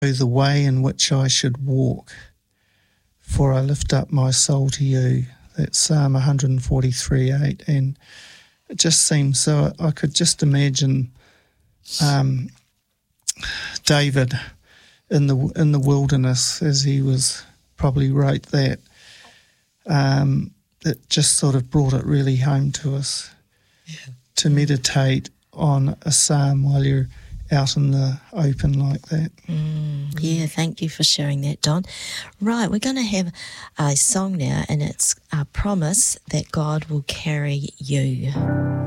the way in which I should walk, for I lift up my soul to you. That's Psalm 143:8, and it just seems so. I could just imagine David in the wilderness as he was probably wrote that. It just sort of brought it really home to us to meditate on a psalm while you're out in the open like that. Yeah, thank you for sharing that, Don. Right, we're going to have a song now, and it's a promise that God will carry you.